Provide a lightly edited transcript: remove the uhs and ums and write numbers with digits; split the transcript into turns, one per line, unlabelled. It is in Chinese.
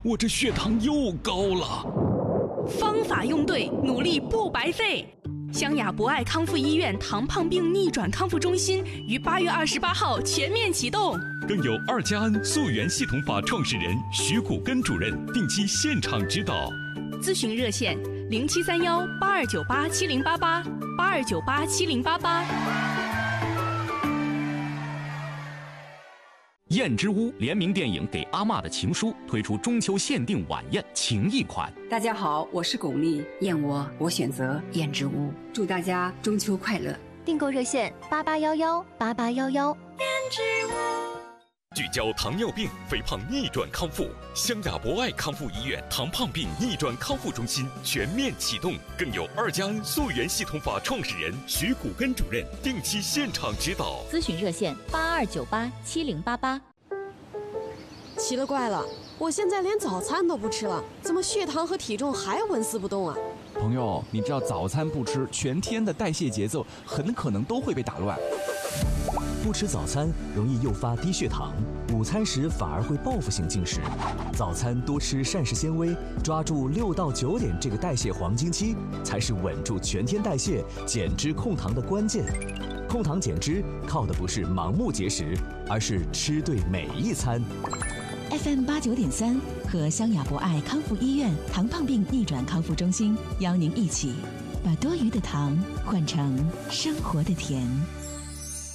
我这血糖又高了。
方法用对，努力不白费。湘雅博爱康复医院糖胖病逆转康复中心于8月28号全面启动，
更有2加N溯源系统法创始人徐谷根主任定期现场指导。
咨询热线07318298708882987088。
燕之屋联名电影《给阿嬷的情书》推出中秋限定晚宴情谊款。
大家好，我是巩俐，燕窝我选择燕之屋，祝大家中秋快乐。
订购热线88118811。燕之屋。
聚焦糖尿病、肥胖逆转康复，湘雅博爱康复医院糖胖病逆转康复中心全面启动，更有2加N溯源系统法创始人徐谷根主任定期现场指导。
咨询热线82987088。
奇了怪了，我现在连早餐都不吃了，怎么血糖和体重还纹丝不动啊？
朋友，你知道早餐不吃，全天的代谢节奏很可能都会被打乱。
不吃早餐容易诱发低血糖，午餐时反而会报复性进食。早餐多吃膳食纤维，抓住6到9点这个代谢黄金期，才是稳住全天代谢、减脂控糖的关键。控糖减脂靠的不是盲目节食，而是吃对每一餐。
FM 89.3和湘雅博爱康复医院糖胖病逆转康复中心邀您一起把多余的糖换成生活的甜。